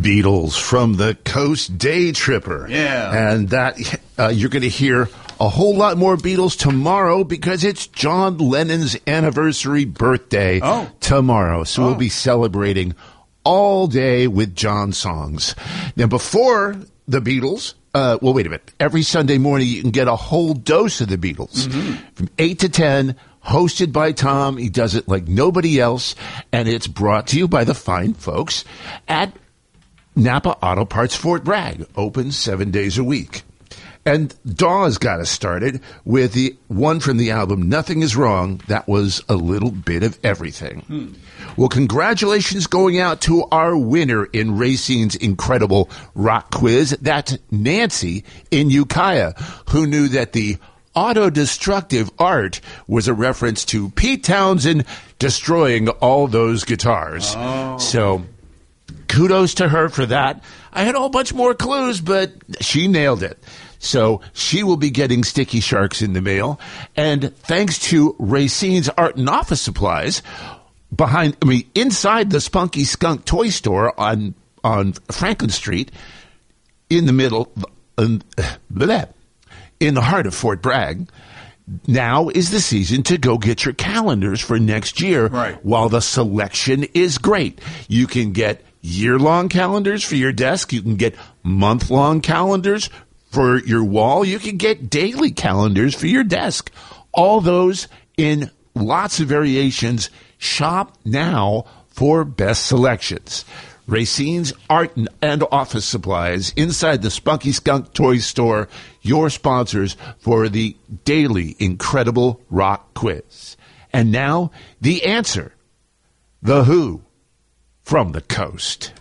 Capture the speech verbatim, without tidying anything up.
Beatles from the Coast Day Tripper. Yeah. And that uh, you're going to hear a whole lot more Beatles tomorrow because it's John Lennon's anniversary birthday oh. tomorrow. So oh. we'll be celebrating all day with John songs. Now, before the Beatles, uh, well, wait a minute. Every Sunday morning, you can get a whole dose of the Beatles mm-hmm. from eight to ten. Hosted by Tom. He does it like nobody else. And it's brought to you by the fine folks at Napa Auto Parts Fort Bragg. Open seven days a week. And Dawes got us started with the one from the album Nothing Is Wrong. That was a little bit of everything. Hmm. Well, congratulations going out to our winner in Racine's incredible rock quiz. That's Nancy in Ukiah, who knew that the Autodestructive Art was a reference to Pete Townsend destroying all those guitars. Oh. So kudos to her for that. I had a whole bunch more clues, but she nailed it. So she will be getting Sticky Sharks in the mail. And thanks to Racine's Art and Office Supplies, behind, I mean, inside the Spunky Skunk toy store on on Franklin Street, in the middle, um, blah, in the heart of Fort Bragg, now is the season to go get your calendars for next year. Right. While the selection is great. You can get year-long calendars for your desk. You can get month-long calendars for your wall. You can get daily calendars for your desk. All those in lots of variations. Shop now for best selections. Racine's Art and Office Supplies inside the Spunky Skunk Toy Store, your sponsors for the daily incredible rock quiz. And now, the answer. The Who from the Coast.